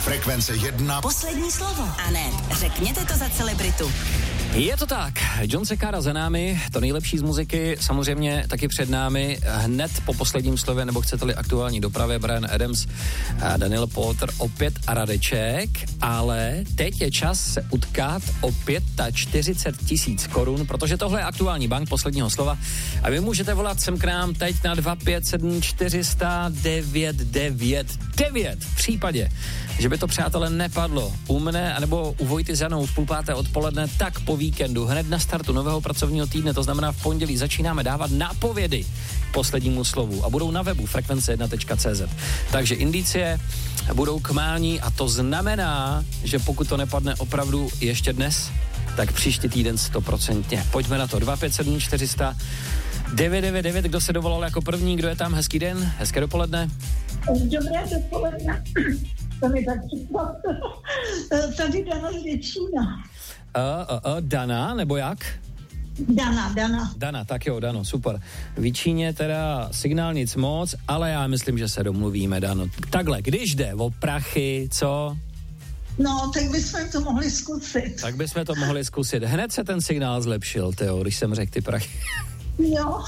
Frekvence 1. Poslední slovo. A ne, řekněte to za celebritu. Je to tak, John Sekára za námi, to nejlepší z muziky, samozřejmě taky před námi, hned po posledním slově, nebo chcete-li aktuální dopravě, Bryan Adams, Daniel Potter opět a Radeček, ale teď je čas se utkat o 45 000 korun, protože tohle je aktuální bank posledního slova a vy můžete volat sem k nám teď na 257 400 999. V případě, že by to, přátelé, nepadlo u mne, anebo u Vojty s Janou v 5:30 odpoledne, tak po víkendu, hned na startu nového pracovního týdne, to znamená v pondělí, začínáme dávat nápovědy k poslednímu slovu a budou na webu frekvence1.cz. Takže indicie budou kmání a to znamená, že pokud to nepadne opravdu ještě dnes, tak příští týden 100%. Pojďme na to. 257 400 999. Kdo se dovolal jako první? Kdo je tam? Hezký den, hezké dopoledne. Dobré dopoledne. To mi tak překvapilo. Tady Dana z Děčína. Dana, nebo jak? Dana, tak jo, Dano, super. V Jíčíně teda signál nic moc, ale já myslím, že se domluvíme, Dano. Takhle, když jde o prachy, co? No, tak bychom to mohli zkusit. Hned se ten signál zlepšil, Teo, když jsem řekl ty prachy. Jo.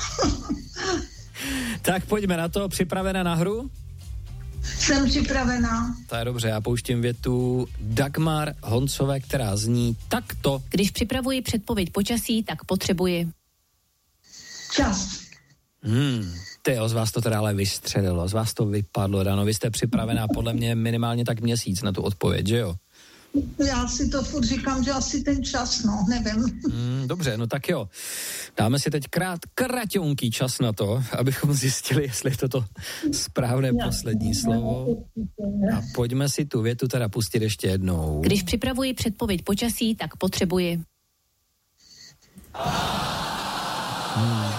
Tak pojďme na to, připravena na hru? Jsem připravená. To je dobře, já pouštím větu Dagmar Honcové, která zní takto. Když připravuji předpověď počasí, tak potřebuji čas. Tyjo, z vás to teda ale vystřelilo, z vás to vypadlo, Dano, vy jste připravená podle mě minimálně tak měsíc na tu odpověď, že jo? Já si to furt říkám, že asi ten čas, no, nevím. Dobře, no tak jo. Dáme si teď kratonký čas na to, abychom zjistili, jestli je to správné poslední slovo. A pojďme si tu větu teda pustit ještě jednou. Když připravuji předpověď počasí, tak potřebuji